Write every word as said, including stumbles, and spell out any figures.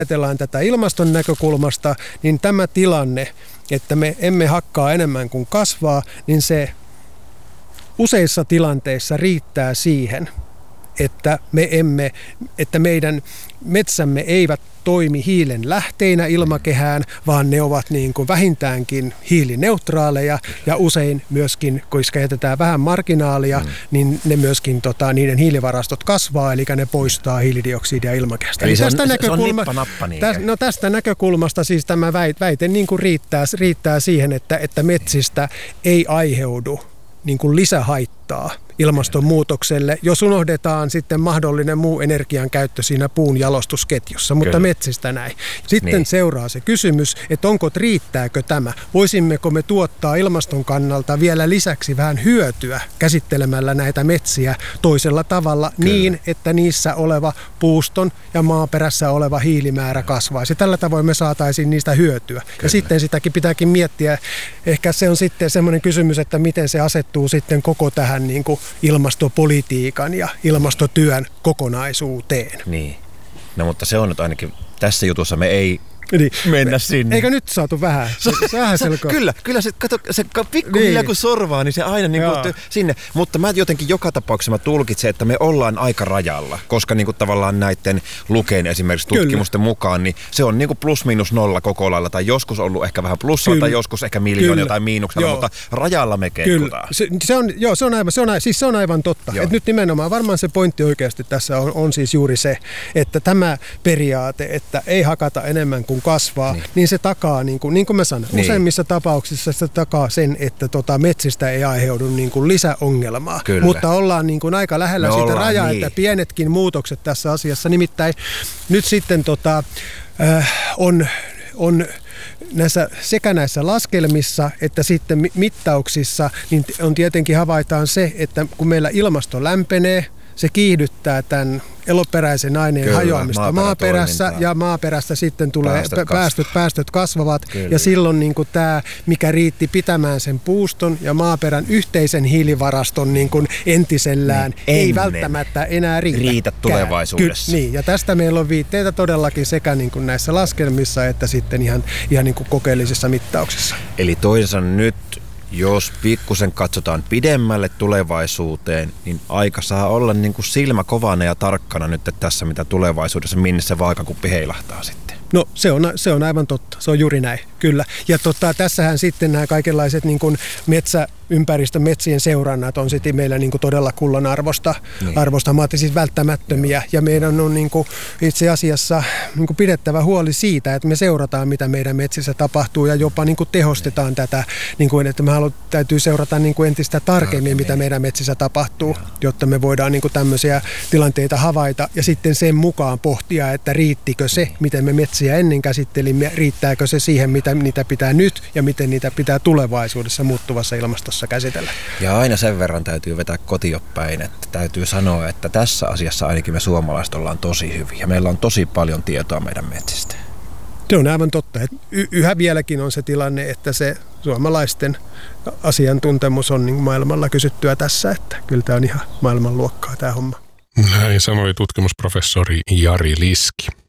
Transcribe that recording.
ajatellaan tätä ilmaston näkökulmasta, niin tämä tilanne, että me emme hakkaa enemmän kuin kasvaa, niin se useissa tilanteissa riittää siihen, että, me emme, että meidän metsämme eivät toimi hiilen lähteinä ilmakehään, vaan ne ovat niin kuin vähintäänkin hiilineutraaleja ja usein myöskin, koska jätetään vähän marginaalia, mm. niin ne myöskin tota, niiden hiilivarastot kasvaa, eli ne poistaa hiilidioksidia ilmakehästä. Eli se on, tästä, se näkökulma, on nippa-nappa niin täs, no tästä näkökulmasta siis tämä väite niin kuin riittää, riittää siihen, että, että metsistä ei aiheudu niin kuin lisähaittaa ilmastonmuutokselle, jos unohdetaan sitten mahdollinen muu energian käyttö siinä puun jalostusketjussa, mutta Kyllä. metsistä näin. Sitten niin. seuraa se kysymys, että onko, riittääkö tämä? Voisimmeko me tuottaa ilmaston kannalta vielä lisäksi vähän hyötyä käsittelemällä näitä metsiä toisella tavalla Kyllä. niin, että niissä oleva puuston ja maaperässä oleva hiilimäärä kasvaisi. Tällä tavoin me saataisiin niistä hyötyä. Kyllä. Ja sitten sitäkin pitääkin miettiä. Ehkä se on sitten semmoinen kysymys, että miten se asettuu sitten koko tähän niin kuin ilmastopolitiikan ja ilmastotyön kokonaisuuteen. Niin. No mutta se on nyt ainakin tässä jutussa me ei niin. mennä sinne. Eikö nyt saatu vähän? vähän kyllä, kyllä se, kato, se pikkuhiljaa niin. kun sorvaa, niin se aina niin kuin sinne. Mutta mä jotenkin joka tapauksessa mä tulkitsen, että me ollaan aika rajalla, koska niin kuin tavallaan näiden Luken esimerkiksi tutkimusten kyllä. mukaan, niin se on niin kuin plus miinus nolla koko lailla, tai joskus ollut ehkä vähän plussalla, tai joskus ehkä miljoonia tai miinuksella, joo. mutta rajalla me keikutaan. Se, se on, joo, se on aivan, se on, siis se on aivan totta. Et nyt nimenomaan varmaan se pointti oikeasti tässä on, on siis juuri se, että tämä periaate, että ei hakata enemmän kuin kasvaa, niin, niin se takaa, niin kuin, niin kuin mä sanoin, niin. useimmissa tapauksissa se takaa sen, että tota, metsistä ei aiheudu niin kuin lisäongelmaa. Kyllä. Mutta ollaan niin kuin aika lähellä Me sitä rajaa, niin. että pienetkin muutokset tässä asiassa. Nimittäin nyt sitten tota, äh, on, on näissä, sekä näissä laskelmissa että sitten mittauksissa, niin on tietenkin havaitaan se, että kun meillä ilmasto lämpenee, se kiihdyttää tämän eloperäisen aineen Kyllä, hajoamista maaperässä ja maaperästä sitten tulee päästöt, päästöt, päästöt kasvavat Kyllä. ja silloin niin kuin tämä, mikä riitti pitämään sen puuston ja maaperän yhteisen hiilivaraston niin kuin entisellään, niin, ei välttämättä enää riitä. Riitä tulevaisuudessa. Ky- niin, ja tästä meillä on viitteitä todellakin sekä niin kuin näissä laskelmissa että sitten ihan, ihan niin kuin kokeellisissa mittauksissa. Eli toisaalta nyt jos pikkusen katsotaan pidemmälle tulevaisuuteen, niin aika saa olla niin kuin silmä kovana ja tarkkana nyt tässä, mitä tulevaisuudessa, minne se vaakakuppi heilahtaa sitten. No se on, se on aivan totta, se on juuri näin, kyllä. Ja tota, tässähän sitten nämä kaikenlaiset niin kuin metsä, ympäristön metsien seurannat on sitten meillä niin kuin todella kullan arvosta, niin. arvosta siis välttämättömiä. Joo. Ja meidän on niin kuin itse asiassa niin kuin pidettävä huoli siitä, että me seurataan, mitä meidän metsissä tapahtuu ja jopa niin kuin tehostetaan niin. tätä, niin kuin, että me haluat, täytyy seurata niin kuin entistä tarkemmin, mitä meidän metsissä tapahtuu, Joo. jotta me voidaan niin kuin tämmöisiä tilanteita havaita ja sitten sen mukaan pohtia, että riittikö se, niin. miten me metsiä ennen käsittelimme, riittääkö se siihen, mitä niitä pitää nyt ja miten niitä pitää tulevaisuudessa muuttuvassa ilmastossa käsitellä. Ja aina sen verran täytyy vetää kotiopäin, että täytyy sanoa, että tässä asiassa ainakin me suomalaiset ollaan tosi hyviä. Meillä on tosi paljon tietoa meidän metsistä. Se on aivan totta. Y- yhä vieläkin on se tilanne, että se suomalaisten asiantuntemus on niin maailmalla kysyttyä tässä, että kyllä tämä on ihan maailmanluokkaa tämä homma. Näin sanoi tutkimusprofessori Jari Liski.